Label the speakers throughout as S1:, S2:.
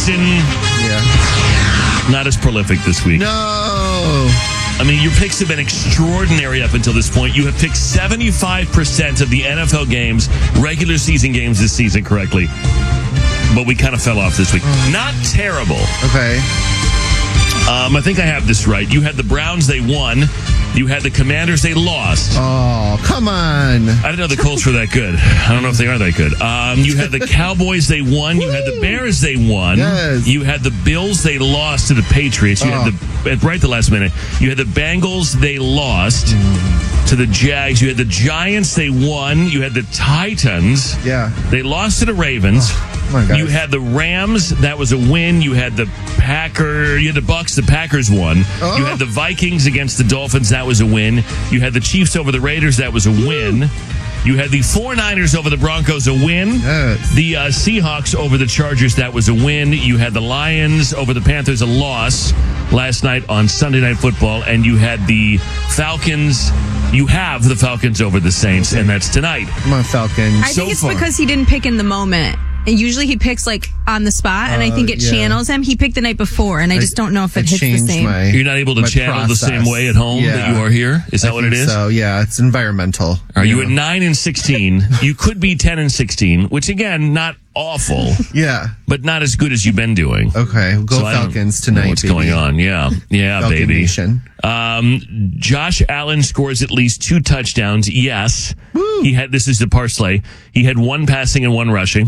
S1: Jason,
S2: Yeah.
S1: not as prolific this week.
S2: No.
S1: I mean, your picks have been extraordinary up until this point. You have picked 75% of the NFL games, regular season games this season correctly. But we kind of fell off this week. Not terrible.
S2: Okay.
S1: I think I have this right. You had the Browns, they won. You had the Commanders, they lost.
S2: Oh, come on.
S1: I didn't know the Colts were that good. I don't know if they are that good. You had the Cowboys, they won. You had the Bears, they won.
S2: Yes.
S1: You had the Bills, they lost to the Patriots. You had right at the last minute. You had the Bengals, they lost to the Jags. You had the Giants, they won. You had the Titans.
S2: Yeah.
S1: They lost to the Ravens.
S2: Oh, my God.
S1: You had the Rams, that was a win. You had the Bucks, the Packers won.
S2: Oh.
S1: You had the Vikings against the Dolphins, that was a win. You had the Chiefs over the Raiders, that was a win. You had the 49ers over the Broncos, a win.
S2: Yes.
S1: The Seahawks over the Chargers, that was a win. You had the Lions over the Panthers, a loss last night on Sunday Night Football. And you had the Falcons. You have the Falcons over the Saints, and that's tonight.
S2: Come on, Falcons.
S3: I think it's because he didn't pick in the moment. And usually he picks like on the spot, and I think it channels him. He picked the night before, and I just don't know if it hits the same.
S1: You're not able to channel the same way at home that you are here? Is that what it is?
S2: So, yeah, it's environmental.
S1: Are you at 9-16? You could be 10-16, which again, not awful.
S2: Yeah.
S1: But not as good as you've been doing.
S2: Okay, we'll go Falcons tonight.
S1: What's going on? Yeah. Yeah,
S2: Falcon
S1: baby.
S2: Nation.
S1: Josh Allen scores at least 2 touchdowns. Yes.
S2: Woo.
S1: This is the parlay. He had 1 passing and 1 rushing.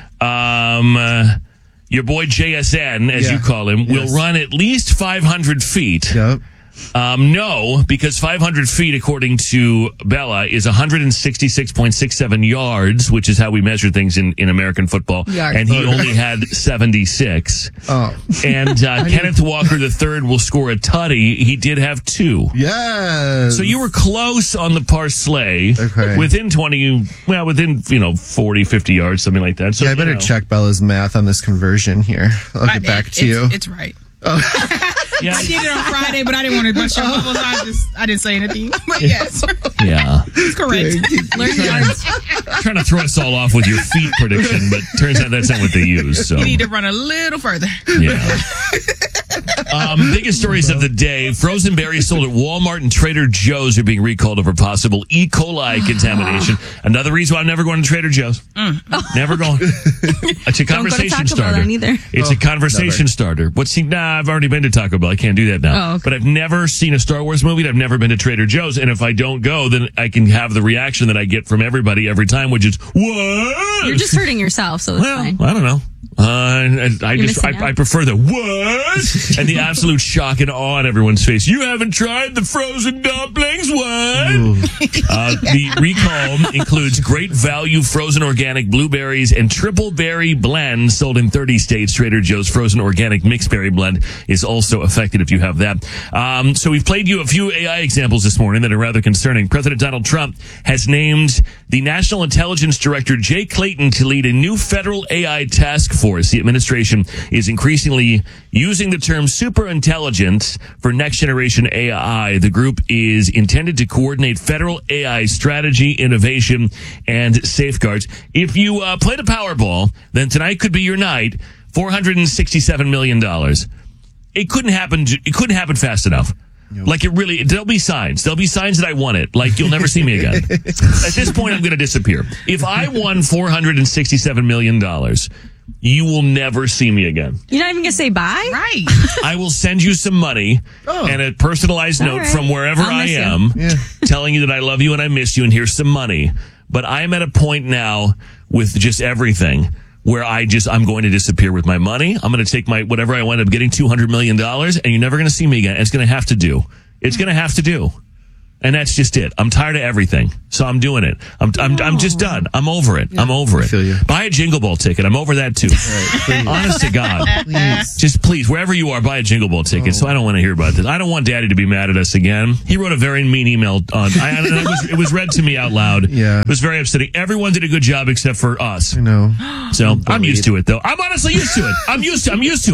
S1: Your boy JSN, as you call him, will run at least 500 feet.
S2: Yep.
S1: No, because 500 feet, according to Bella, is 166.67 yards, which is how we measure things in American football.
S3: Yards.
S1: And he only had 76.
S2: Oh.
S1: And Kenneth Walker III will score a tutty. He did have 2.
S2: Yes.
S1: So you were close on the parlay.
S2: Okay.
S1: Within 40, 50 yards, something like that. So
S2: I better check Bella's math on this conversion here. I'll get back to you.
S4: It's right.
S1: Yeah.
S4: I did it on Friday, but I didn't want to bust your bubbles. I didn't say anything. But yes.
S1: Yeah.
S4: It's correct.
S1: Trying to throw us all off with your feet prediction, but turns out that's not what they use. So
S4: You need to run a little further.
S1: yeah. Biggest stories of the day. Frozen berries sold at Walmart and Trader Joe's are being recalled over possible E. coli contamination. Another reason why I'm never going to Trader Joe's. Never going. It's a conversation starter.
S3: Either.
S1: It's a conversation starter. I've already been to Taco Bell. I can't do that now.
S3: Oh, okay.
S1: But I've never seen a Star Wars movie. And I've never been to Trader Joe's. And if I don't go, then I can have the reaction that I get from everybody every time, which is, what?
S3: You're just hurting yourself, so it's fine.
S1: I don't know. I prefer the what and the absolute shock and awe on everyone's face. You haven't tried the frozen dumplings? What? The recall includes great value frozen organic blueberries and triple berry blend sold in 30 states. Trader Joe's frozen organic mixed berry blend is also affected if you have that. So we've played you a few AI examples this morning that are rather concerning. President Donald Trump has named the National Intelligence Director Jay Clayton to lead a new federal AI task force. The administration is increasingly using the term superintelligence for next generation AI. The group is intended to coordinate federal AI strategy, innovation, and safeguards. If you play the Powerball, then tonight could be your night. $467 million. It couldn't happen fast enough. Like there'll be signs. There'll be signs that I won it. Like you'll never see me again. At this point, I'm going to disappear. If I won $467 million, you will never see me again.
S3: You're not even going to say bye?
S4: Right.
S1: I will send you some money and a personalized note from wherever I am telling you that I love you and I miss you and here's some money. But I'm at a point now with just everything where I'm going to disappear with my money. I'm going to take whatever I wind up getting, $200 million, and you're never going to see me again. It's going to have to do. It's going to have to do. And that's just it. I'm tired of everything. So I'm doing it. I'm just done. I'm over it. Yeah. I'm over it.
S2: I feel you.
S1: Buy a Jingle Ball ticket. I'm over that too. Right, honest to God.
S2: Please.
S1: Just please, wherever you are, buy a Jingle Ball ticket. So I don't want to hear about this. I don't want Daddy to be mad at us again. He wrote a very mean email it was read to me out loud.
S2: Yeah.
S1: It was very upsetting. Everyone did a good job except for us.
S2: I know.
S1: So I'm used to it though. I'm honestly used to it. I'm used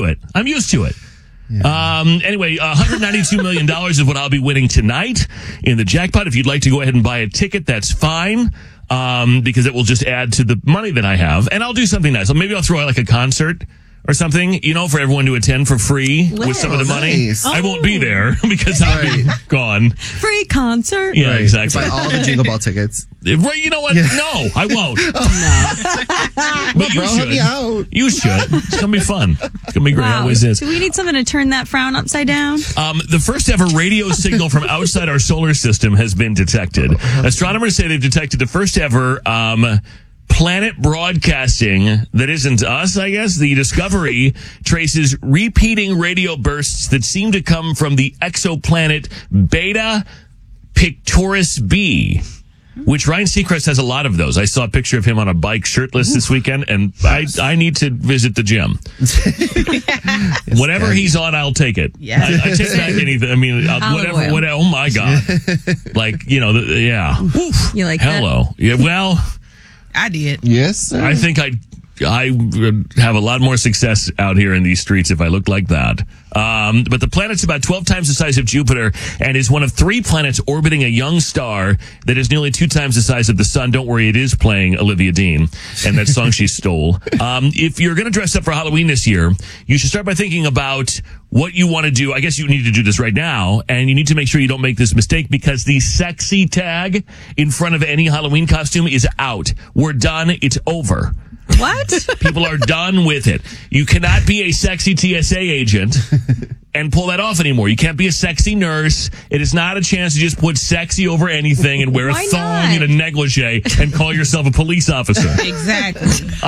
S1: to it. Yeah. Anyway, $192 million is what I'll be winning tonight in the jackpot. If you'd like to go ahead and buy a ticket, that's fine. Because it will just add to the money that I have. And I'll do something nice. Maybe I'll throw out like a concert or something, for everyone to attend for free with some of the money.
S2: Nice.
S1: I won't be there because I'll be gone.
S3: Free concert.
S1: Yeah, exactly.
S2: Buy all the Jingle Ball tickets.
S1: Right, you know what? Yeah. No, I won't. But you
S2: help me
S1: should.
S2: out.
S1: You should. It's going to be fun. It's going to be great. It always is.
S3: Do we need something to turn that frown upside down?
S1: The first ever radio signal from outside our solar system has been detected. Astronomers say they've detected the first ever planet broadcasting that isn't us, I guess. The discovery traces repeating radio bursts that seem to come from the exoplanet Beta Pictoris B, which Ryan Seacrest has a lot of those. I saw a picture of him on a bike shirtless this weekend, and I need to visit the gym. Whatever he's on, I'll take it.
S4: Yeah.
S1: I take back anything. I mean, whatever. Oh my God. Yeah.
S3: You like
S1: Hello.
S3: that?
S1: Yeah. Well,
S4: I did.
S2: Yes, sir.
S1: I think I would have a lot more success out here in these streets if I looked like that. But the planet's about 12 times the size of Jupiter and is one of 3 planets orbiting a young star that is nearly 2 times the size of the sun. Don't worry, it is playing Olivia Dean and that song she stole. If you're going to dress up for Halloween this year, you should start by thinking about what you want to do. I guess you need to do this right now, and you need to make sure you don't make this mistake because the sexy tag in front of any Halloween costume is out. We're done. It's over.
S3: What?
S1: People are done with it. You cannot be a sexy TSA agent and pull that off anymore. You can't be a sexy nurse. It is not a chance to just put sexy over anything and wear a
S3: Why
S1: thong
S3: not?
S1: and a negligee and call yourself a police officer.
S4: Exactly.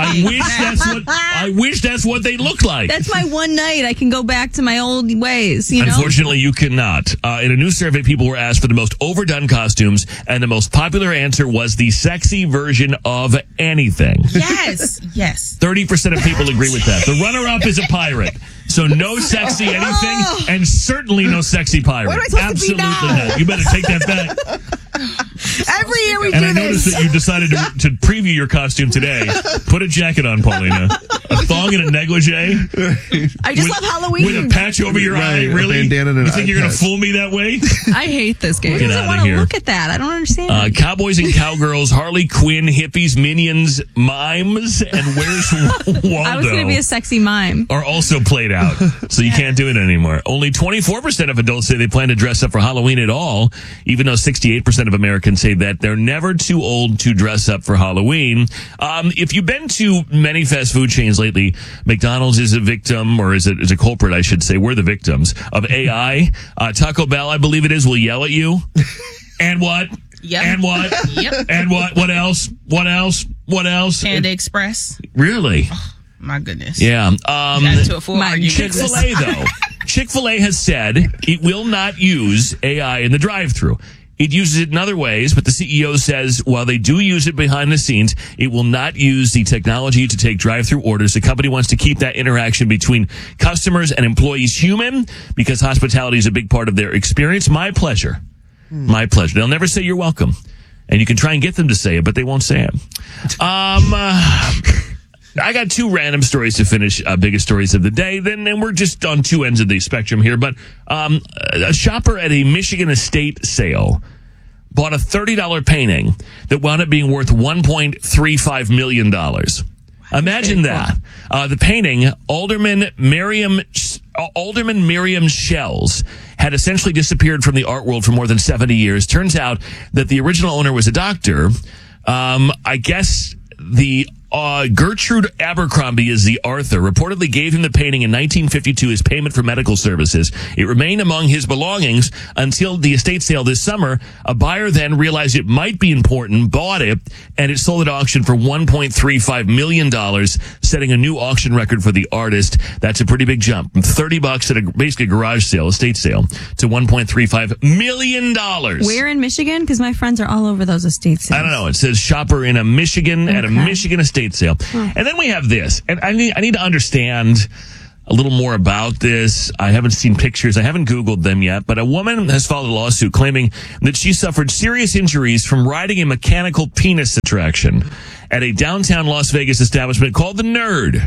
S1: I wish that's what they look like.
S3: That's my one night. I can go back to my old ways,
S1: Unfortunately, you cannot. In a new survey, people were asked for the most overdone costumes, and the most popular answer was the sexy version of anything.
S4: Yes. Yes.
S1: 30% of people agree with that. The runner-up is a pirate. So no sexy anything, and certainly no sexy pirate.
S4: What am I supposed to be
S1: Absolutely
S4: now?
S1: not. You better take that back.
S4: Every year we
S1: And
S4: do
S1: I noticed
S4: this.
S1: that you decided to preview your costume today. Put a jacket on, Paulina. A thong and a negligee.
S3: I just love Halloween.
S1: With a patch over your eye.
S2: Right, a
S1: Really?
S2: bandana and an
S1: You think
S2: eye
S1: you're going to
S2: patch.
S1: fool me that way?
S3: I hate this game.
S1: Get
S3: I
S1: outta
S3: don't want to
S1: here.
S3: look at that. I don't understand.
S1: Cowboys and cowgirls, Harley Quinn, hippies, minions, mimes, and Where's Waldo?
S3: I was going to be a sexy mime.
S1: Are also played out, so you can't do it anymore. Only 24% of adults say they plan to dress up for Halloween at all, even though 68% of Americans say that they're never too old to dress up for Halloween. If you've been to many fast food chains lately, McDonald's is a victim, or is a culprit, I should say. We're the victims of AI. Taco Bell, I believe it is, will yell at you. And what?
S4: Yep.
S1: And what?
S4: Yep.
S1: And what? What else? What else? What else?
S4: Panda Express.
S1: Really?
S4: My goodness.
S1: Yeah.
S4: Got into a full argument.
S1: Chick-fil-A, though. Chick-fil-A has said it will not use AI in the drive-thru. It uses it in other ways, but the CEO says while they do use it behind the scenes, it will not use the technology to take drive-thru orders. The company wants to keep that interaction between customers and employees human because hospitality is a big part of their experience. My pleasure. My pleasure. They'll never say you're welcome. And you can try and get them to say it, but they won't say it. I got 2 random stories to finish, biggest stories of the day. Then we're just on 2 ends of the spectrum here. But a shopper at a Michigan estate sale bought a $30 painting that wound up being worth $1.35 million. Imagine that. The painting, Alderman Miriam Shells, had essentially disappeared from the art world for more than 70 years. Turns out that the original owner was a doctor. I guess the Gertrude Abercrombie is the author, reportedly gave him the painting in 1952 as payment for medical services. It remained among his belongings until the estate sale this summer. A buyer then realized it might be important, bought it, and it sold at auction for $1.35 million, setting a new auction record for the artist. That's a pretty big jump from $30 at basically a garage sale, estate sale, to $1.35 million.
S3: Where in Michigan? Because my friends are all over those estate sales.
S1: I don't know. It says shopper in a Michigan at a Michigan estate sale. And then we have this. And I need to understand a little more about this. I haven't seen pictures. I haven't Googled them yet. But a woman has filed a lawsuit claiming that she suffered serious injuries from riding a mechanical penis attraction at a downtown Las Vegas establishment called The Nerd.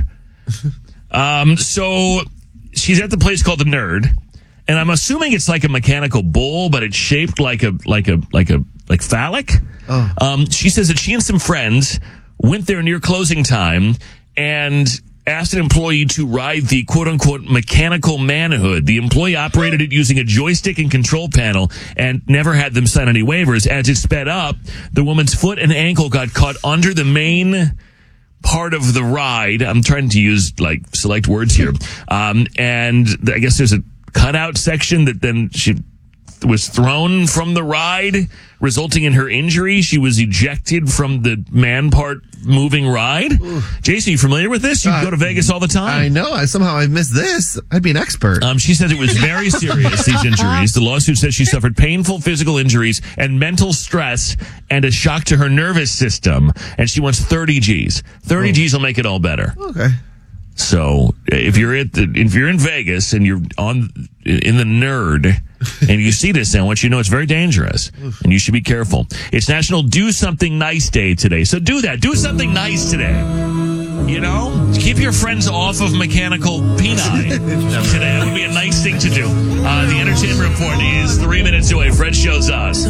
S1: So she's at the place called The Nerd. And I'm assuming it's like a mechanical bull, but it's shaped like phallic. She says that she and some friends went there near closing time, and asked an employee to ride the quote-unquote mechanical manhood. The employee operated it using a joystick and control panel and never had them sign any waivers. As it sped up, the woman's foot and ankle got caught under the main part of the ride. I'm trying to use select words here. And I guess there's a cutout section that then she was thrown from the ride, resulting in her injury. She was ejected from the man part moving ride. Jason, you familiar with this? You go to Vegas all the time.
S2: I know. Somehow I missed this. I'd be an expert.
S1: She says it was very serious, these injuries. The lawsuit says she suffered painful physical injuries and mental stress and a shock to her nervous system. And she wants 30 G's. 30 G's will make it all better.
S2: Okay.
S1: So if you're in Vegas and you're in the Nerd and you see this, I want you to know it's very dangerous and you should be careful. It's National Do Something Nice Day today. So do that. Do something nice today. You know, keep your friends off of mechanical peni today. That would be a nice thing to do. The entertainment report is 3 minutes away. Fred shows us.